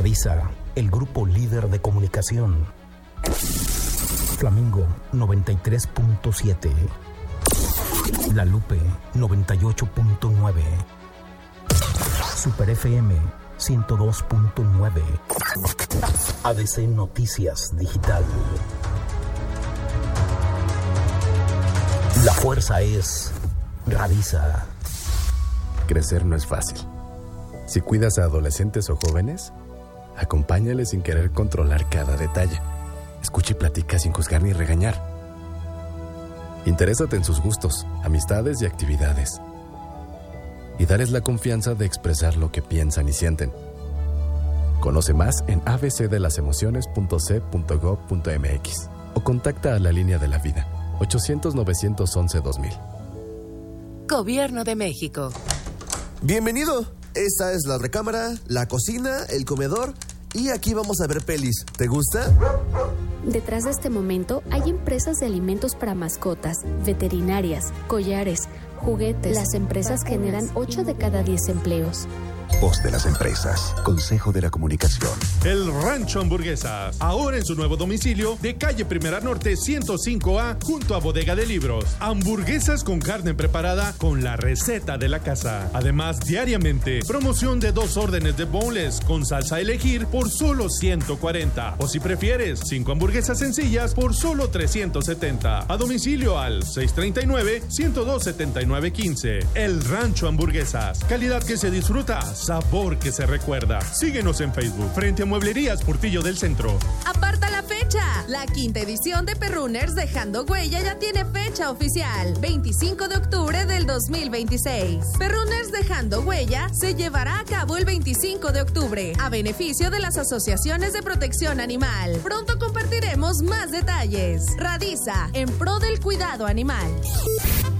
Radisa, el grupo líder de comunicación. Flamingo 93.7. La Lupe 98.9. Super FM 102.9. ADC Noticias Digital. La fuerza es Radisa. Crecer no es fácil. Si cuidas a adolescentes o jóvenes, acompáñales sin querer controlar cada detalle. Escucha y platica sin juzgar ni regañar. Interésate en sus gustos, amistades y actividades. Y dales la confianza de expresar lo que piensan y sienten. Conoce más en abcdelasemociones.c.gov.mx o contacta a la Línea de la Vida, 800-911-2000. Gobierno de México. Bienvenido. Esta es la recámara, la cocina, el comedor y aquí vamos a ver pelis. ¿Te gusta? Detrás de este momento hay empresas de alimentos para mascotas, veterinarias, collares, juguetes. Las empresas generan 8 de cada 10 empleos. Voz de las empresas. Consejo de la Comunicación. El Rancho Hamburguesas. Ahora en su nuevo domicilio de calle Primera Norte 105A junto a Bodega de Libros. Hamburguesas con carne preparada con la receta de la casa. Además, diariamente, promoción de 2 órdenes de boneless con salsa a elegir por solo 140. O si prefieres, 5 hamburguesas sencillas por solo 370. A domicilio al 639-102-7915. El Rancho Hamburguesas. Calidad que se disfruta. Sabor que se recuerda. Síguenos en Facebook, frente a Mueblerías Portillo del Centro. ¡Aparta la fecha! La 5ª edición de Perrunners Dejando Huella ya tiene fecha oficial, 25 de octubre del 2026. Perrunners Dejando Huella se llevará a cabo el 25 de octubre, a beneficio de las asociaciones de protección animal. Pronto compartiremos más detalles. Radisa, en pro del cuidado animal.